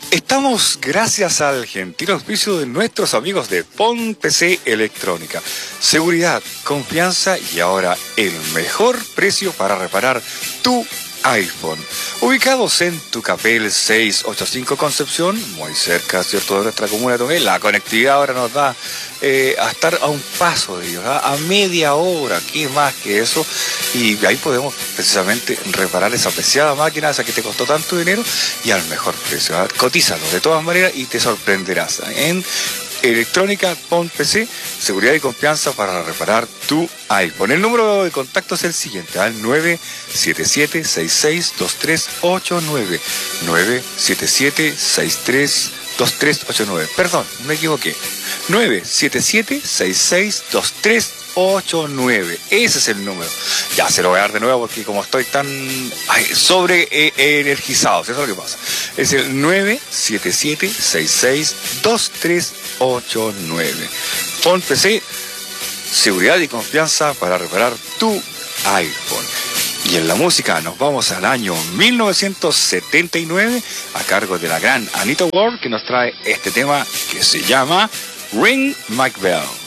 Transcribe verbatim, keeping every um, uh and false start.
Estamos gracias al gentil auspicio de nuestros amigos de Pon P C Electrónica. Seguridad, confianza y ahora el mejor precio para reparar tu iPhone. Ubicados en Tucapel seiscientos ochenta y cinco Concepción, muy cerca, ¿cierto?, de nuestra comuna de Tucapel. La conectividad ahora nos da eh, a estar a un paso de ellos, ¿ah? A media hora, ¿qué más que eso? Y ahí podemos precisamente reparar esa preciada máquina, esa que te costó tanto dinero, y al mejor precio, ¿ah? Cotízalo de todas maneras y te sorprenderás, ¿ah? En Electrónica Pon P C, seguridad y confianza para reparar tu iPhone. El número de contacto es el siguiente, al nueve siete siete, seis seis dos tres ocho nueve, nueve siete siete, seis tres dos tres ocho nueve. Perdón, me equivoqué. nueve siete siete, seis seis dos tres ocho nueve. Ese es el número. Ya se lo voy a dar de nuevo porque como estoy tan ay, sobre eh, energizado, ¿sí? Eso es lo que pasa. Es el nueve siete siete, seis seis dos tres ocho nueve. Pon P C, seguridad y confianza para reparar tu iPhone. Y en la música nos vamos al año mil novecientos setenta y nueve a cargo de la gran Anita Ward, que nos trae este tema que se llama Ring My Bell.